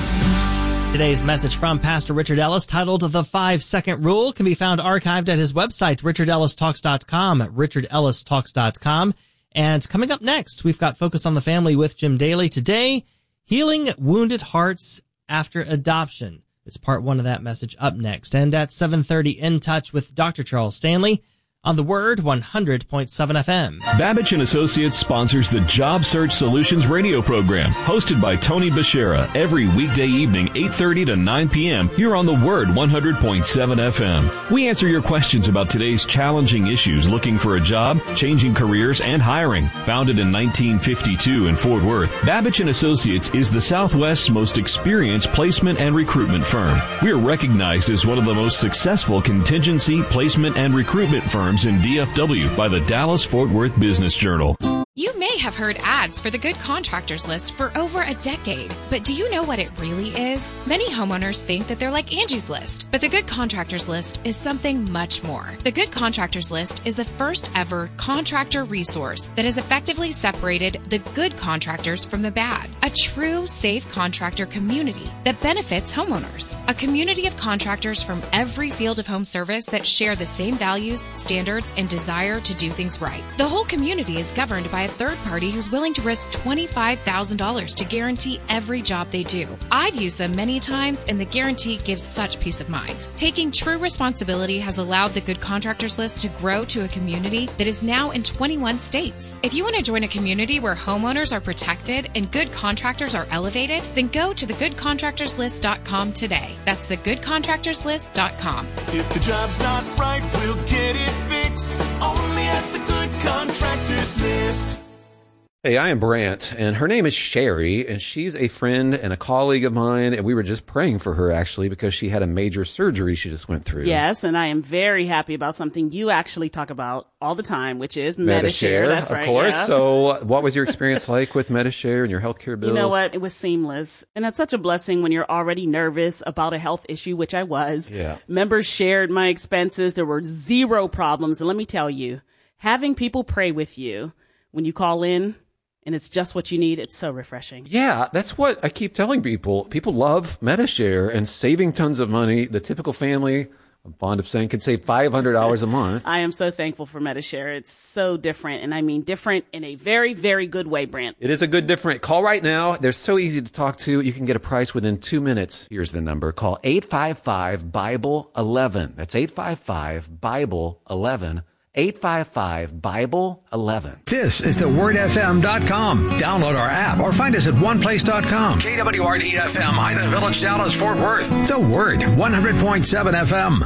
Today's message from Pastor Richard Ellis, titled The Five-Second Rule, can be found archived at his website, richard ellis talks dot com, at richard ellis talks dot com. And coming up next, we've got Focus on the Family with Jim Daly. Today, Healing Wounded Hearts After Adoption. It's part one of that message up next. And at seven thirty, In Touch with Doctor Charles Stanley on the Word one hundred point seven F M. Babbage and Associates sponsors the Job Search Solutions radio program, hosted by Tony Bashera, every weekday evening, eight thirty to nine p.m. here on the Word one hundred point seven F M. We answer your questions about today's challenging issues, looking for a job, changing careers, and hiring. Founded in nineteen fifty-two in Fort Worth, Babbage and Associates is the Southwest's most experienced placement and recruitment firm. We are recognized as one of the most successful contingency, placement, and recruitment firms in D F W by the Dallas-Fort Worth Business Journal. You may have heard ads for the Good Contractors List for over a decade, but do you know what it really is? Many homeowners think that they're like Angie's List, but the Good Contractors List is something much more. The Good Contractors List is the first ever contractor resource that has effectively separated the good contractors from the bad. A true safe contractor community that benefits homeowners. A community of contractors from every field of home service that share the same values, standards, and desire to do things right. The whole community is governed by a third party who's willing to risk twenty-five thousand dollars to guarantee every job they do. I've used them many times, and the guarantee gives such peace of mind. Taking true responsibility has allowed the Good Contractors List to grow to a community that is now in twenty-one states. If you want to join a community where homeowners are protected and good contractors are elevated, then go to the good contractors list dot com today. That's the good contractors list dot com. If the job's not right, we'll get it fixed. Only at the Good Contractors List. Hey, I am Brant, and her name is Sherry, and she's a friend and a colleague of mine, and we were just praying for her, actually, because she had a major surgery she just went through. Yes, and I am very happy about something you actually talk about all the time, which is Medi-Share. That's of right, course. yeah. So what was your experience like with Medi-Share and your healthcare bills? You know what? It was seamless. And that's such a blessing when you're already nervous about a health issue, which I was. Yeah. Members shared my expenses. There were zero problems. And let me tell you, having people pray with you when you call in, and it's just what you need, it's so refreshing. Yeah, that's what I keep telling people. People love Medi-Share and saving tons of money. The typical family, I'm fond of saying, can save five hundred dollars a month. I am so thankful for Medi-Share. It's so different, and I mean different in a very, very good way, Brant. It is a good different. Call right now. They're so easy to talk to. You can get a price within two minutes. Here's the number. Call eight five five, Bible eleven. That's eight five five, Bible eleven. eight five five, Bible eleven. This is the word f m dot com. Download our app or find us at one place dot com. K W R D F M, Highland Village, Dallas, Fort Worth. The Word, one hundred point seven F M.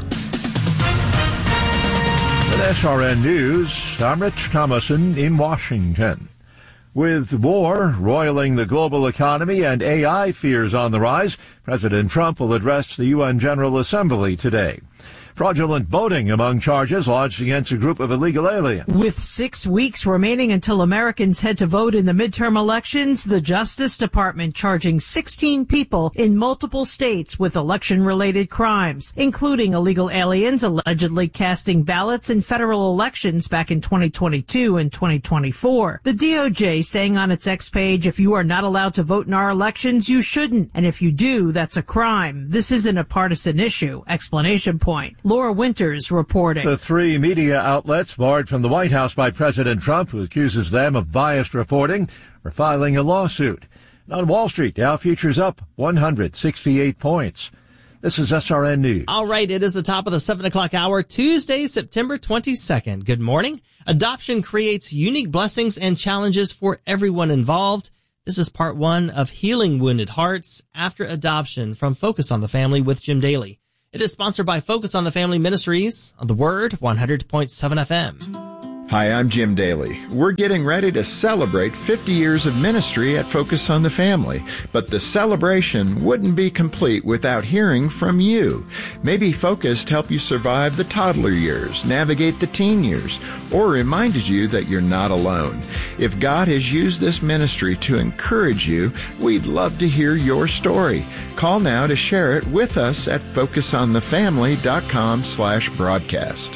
With S R N News, I'm Rich Thomason in Washington. With war roiling the global economy and A I fears on the rise, President Trump will address the U N General Assembly today. Fraudulent voting among charges lodged against a group of illegal aliens. With six weeks remaining until Americans head to vote in the midterm elections, the Justice Department charging sixteen people in multiple states with election-related crimes, including illegal aliens allegedly casting ballots in federal elections back in twenty twenty-two and twenty twenty-four. The D O J saying on its X page, if you are not allowed to vote in our elections, you shouldn't. And if you do, that's a crime. This isn't a partisan issue. Explanation point. Laura Winters reporting. The three media outlets barred from the White House by President Trump, who accuses them of biased reporting, are filing a lawsuit. And on Wall Street, Dow futures up one hundred sixty-eight points. This is S R N News. All right, it is the top of the seven o'clock hour, Tuesday, September twenty-second. Good morning. Adoption creates unique blessings and challenges for everyone involved. This is part one of Healing Wounded Hearts After Adoption from Focus on the Family with Jim Daly. It is sponsored by Focus on the Family Ministries on the Word one hundred point seven F M. Hi, I'm Jim Daly. We're getting ready to celebrate fifty years of ministry at Focus on the Family, but the celebration wouldn't be complete without hearing from you. Maybe Focus helped you survive the toddler years, navigate the teen years, or reminded you that you're not alone. If God has used this ministry to encourage you, we'd love to hear your story. Call now to share it with us at focus on the family dot com slash broadcast.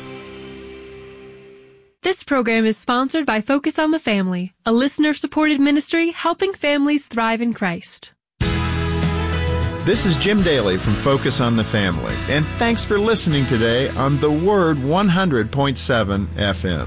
This program is sponsored by Focus on the Family, a listener-supported ministry helping families thrive in Christ. This is Jim Daly from Focus on the Family, and thanks for listening today on the Word one hundred point seven F M.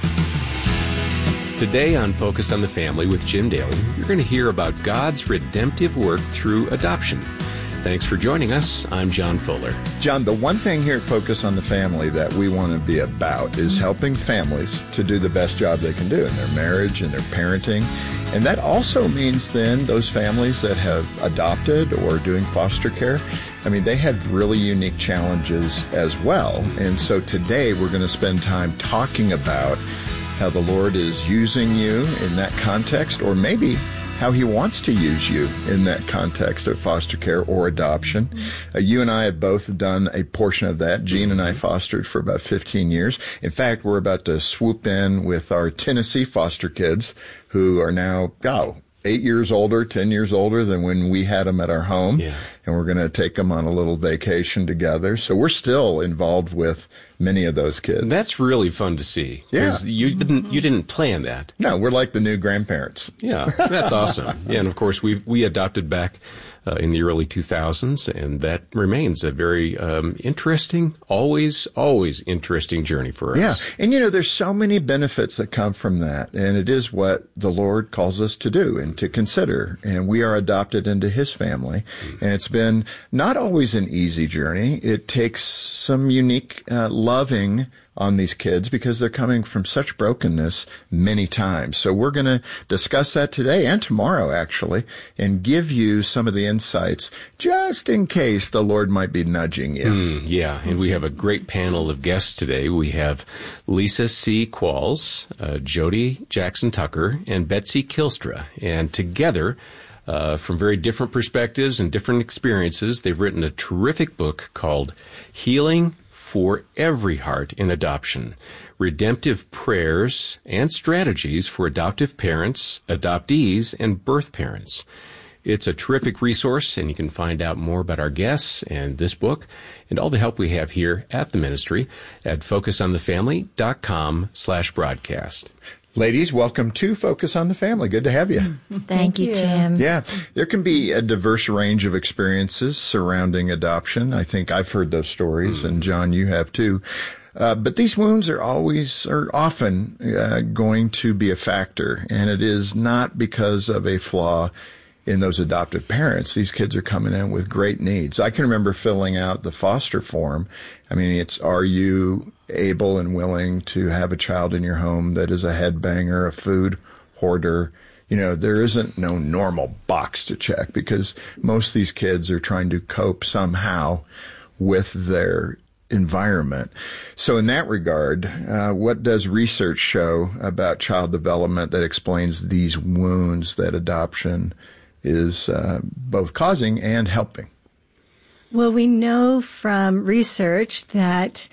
Today on Focus on the Family with Jim Daly, you're going to hear about God's redemptive work through adoption. Thanks for joining us. I'm John Fuller. John, the one thing here at Focus on the Family that we want to be about is helping families to do the best job they can do in their marriage and their parenting. And that also means then those families that have adopted or doing foster care, I mean, they have really unique challenges as well. And so today we're going to spend time talking about how the Lord is using you in that context, or maybe how he wants to use you in that context of foster care or adoption. Uh, you and I have both done a portion of that. Jean and I fostered for about fifteen years. In fact, we're about to swoop in with our Tennessee foster kids who are now, oh, eight years older, ten years older than when we had them at our home. Yeah. And we're going to take them on a little vacation together. So we're still involved with many of those kids. That's really fun to see. Yeah. You didn't, you didn't plan that. No, we're like the new grandparents. Yeah, that's awesome. Yeah, and of course, we we adopted back uh, in the early two thousands, and that remains a very um, interesting, always, always interesting journey for us. Yeah, and you know, there's so many benefits that come from that, and it is what the Lord calls us to do and to consider, and we are adopted into his family, mm-hmm. and it's been not always an easy journey. It takes some unique uh, loving on these kids because they're coming from such brokenness many times. So we're going to discuss that today and tomorrow, actually, and give you some of the insights just in case the Lord might be nudging you. Mm, yeah, and we have a great panel of guests today. We have Lisa C. Qualls, uh, Jody Jackson Tucker, and Betsy Kilstra. And together, uh, from very different perspectives and different experiences, they've written a terrific book called Healing for Every Heart in Adoption, Redemptive Prayers and Strategies for Adoptive Parents, Adoptees, and Birth Parents. It's a terrific resource, and you can find out more about our guests and this book and all the help we have here at the ministry at focus on the family dot com slash broadcast. Ladies, welcome to Focus on the Family. Good to have you. Thank you, Jim. Yeah, there can be a diverse range of experiences surrounding adoption. I think I've heard those stories, mm. and John, you have too. Uh, but these wounds are always, or often, uh, going to be a factor, and it is not because of a flaw in those adoptive parents. These kids are coming in with great needs. I can remember filling out the foster form. I mean, it's, are you able and willing to have a child in your home that is a headbanger, a food hoarder? You know, there isn't no normal box to check because most of these kids are trying to cope somehow with their environment. So in that regard, uh, what does research show about child development that explains these wounds that adoption is uh, both causing and helping? Well, we know from research that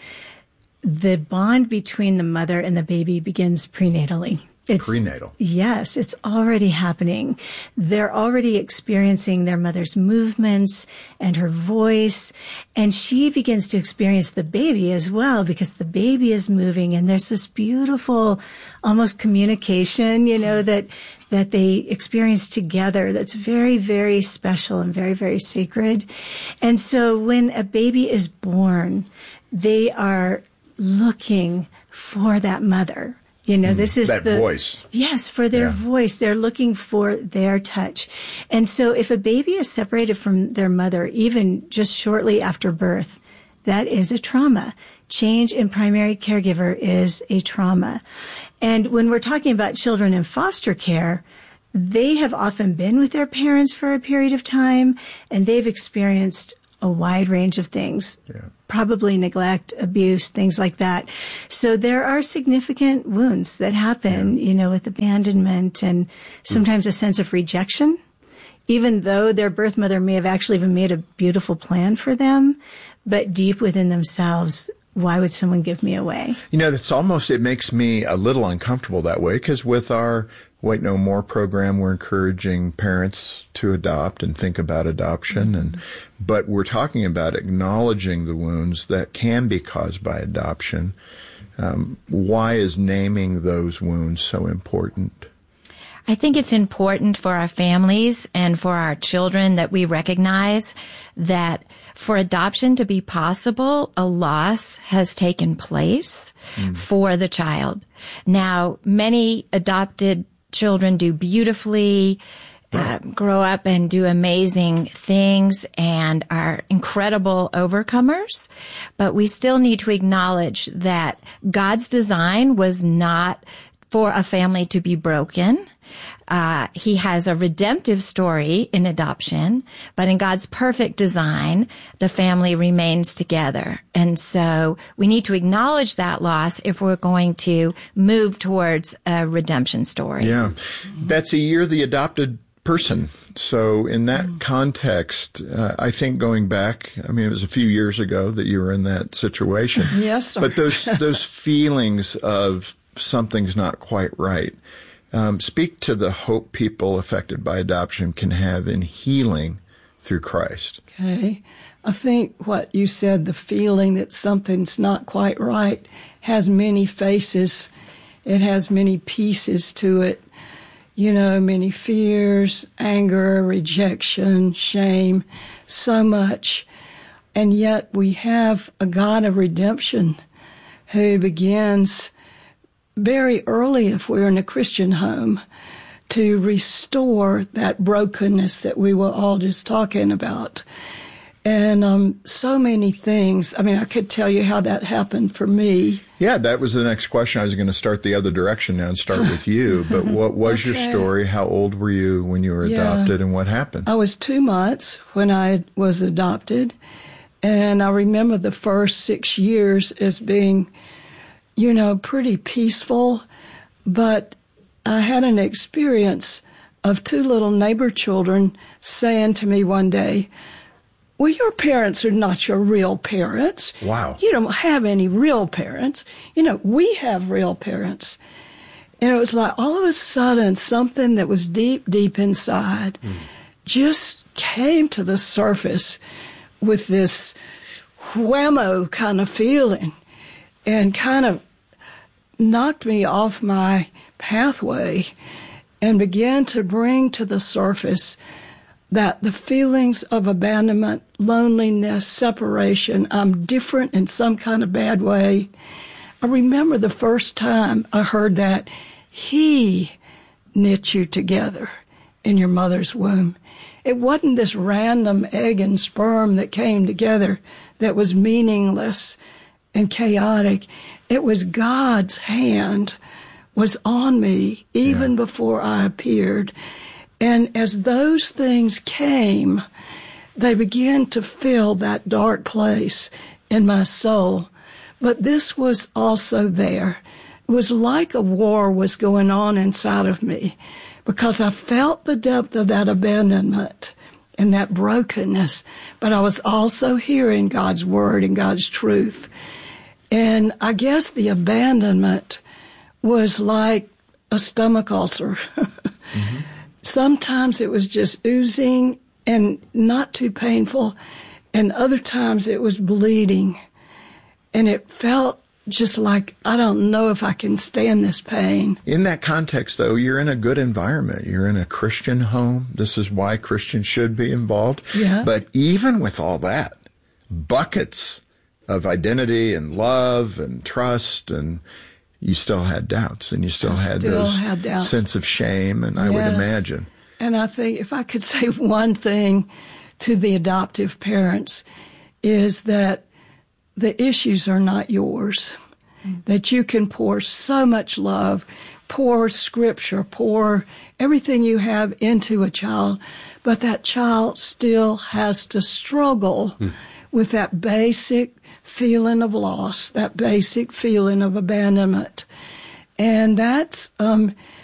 the bond between the mother and the baby begins prenatally. It's, prenatal. Yes, it's already happening. They're already experiencing their mother's movements and her voice, and she begins to experience the baby as well because the baby is moving, and there's this beautiful, almost communication, you know, that that they experience together that's very, very special and very, very sacred. And so when a baby is born, they are looking for that mother. You know, this is that the voice. Yes, for their Yeah. voice. They're looking for their touch. And so if a baby is separated from their mother, even just shortly after birth, that is a trauma. Change in primary caregiver is a trauma. And when we're talking about children in foster care, they have often been with their parents for a period of time, and they've experienced a wide range of things. Yeah. Probably neglect, abuse, things like that. So there are significant wounds that happen, yeah. you know, with abandonment and sometimes a sense of rejection, even though their birth mother may have actually even made a beautiful plan for them, but deep within themselves, why would someone give me away? You know, that's almost, it makes me a little uncomfortable that way, because with our Wait No More program, we're encouraging parents to adopt and think about adoption. And but we're talking about acknowledging the wounds that can be caused by adoption. Um, why is naming those wounds so important? I think it's important for our families and for our children that we recognize that for adoption to be possible, a loss has taken place mm. for the child. Now, many adopted children do beautifully, uh, grow up and do amazing things and are incredible overcomers. But we still need to acknowledge that God's design was not for a family to be broken. Uh, he has a redemptive story in adoption, but in God's perfect design, the family remains together. And so we need to acknowledge that loss if we're going to move towards a redemption story. Yeah. Betsy, you're the adopted person. So in that mm. context, uh, I think going back, I mean, it was a few years ago that you were in that situation. Yes, sir. But those, those feelings of something's not quite right. Um, speak to the hope people affected by adoption can have in healing through Christ. Okay. I think what you said, the feeling that something's not quite right, has many faces. It has many pieces to it. You know, many fears, anger, rejection, shame, so much. And yet we have a God of redemption who begins very early, if we're in a Christian home, to restore that brokenness that we were all just talking about. And um, so many things. I mean, I could tell you how that happened for me. Yeah, that was the next question. I was going to start the other direction now and start with you. But what was okay. your story? How old were you when you were yeah. adopted, and what happened? I was two months when I was adopted. And I remember the first six years as being, you know, pretty peaceful, but I had an experience of two little neighbor children saying to me one day, well, your parents are not your real parents. Wow. You don't have any real parents. You know, we have real parents. And it was like all of a sudden something that was deep, deep inside mm. just came to the surface with this whammo kind of feeling and kind of knocked me off my pathway and began to bring to the surface that the feelings of abandonment, loneliness, separation, I'm different in some kind of bad way. I remember the first time I heard that He knit you together in your mother's womb. It wasn't this random egg and sperm that came together that was meaningless and chaotic. It was God's hand was on me even yeah. before I appeared. And as those things came, they began to fill that dark place in my soul. But this was also there. It was like a war was going on inside of me because I felt the depth of that abandonment and that brokenness. But I was also hearing God's word and God's truth. And I guess the abandonment was like a stomach ulcer. mm-hmm. Sometimes it was just oozing and not too painful, and other times it was bleeding. And it felt just like, I don't know if I can stand this pain. In that context, though, you're in a good environment. You're in a Christian home. This is why Christians should be involved. Yeah. But even with all that, buckets of identity and love and trust, and you still had doubts, and you still I had still those had doubts. sense of shame, and I Yes. would imagine. And I think if I could say one thing to the adoptive parents is that the issues are not yours, mm. that you can pour so much love, pour scripture, pour everything you have into a child, but that child still has to struggle mm. with that basic feeling of loss, that basic feeling of abandonment. And that's, um,